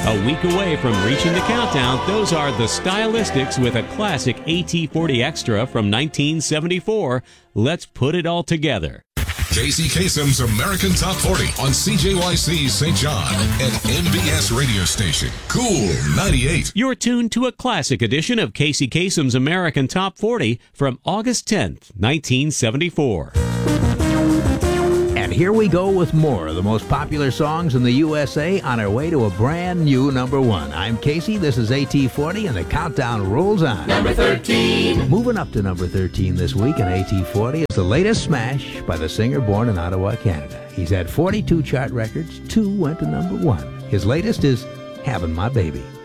A week away from reaching the countdown, those are the Stylistics with a classic AT-40 Extra from 1974. Let's put it all together. Casey Kasem's American Top 40 on CJYC St. John and MBS radio station Cool 98. You're tuned to a classic edition of Casey Kasem's American Top 40 from August 10th, 1974. And here we go with more of the most popular songs in the USA on our way to a brand new number one. I'm Casey, this is AT-40, and the countdown rolls on. Number 13. Moving up to number 13 this week in AT-40 is the latest smash by the singer born in Ottawa, Canada. He's had 42 chart records, 2 went to number 1. His latest is Having My Baby.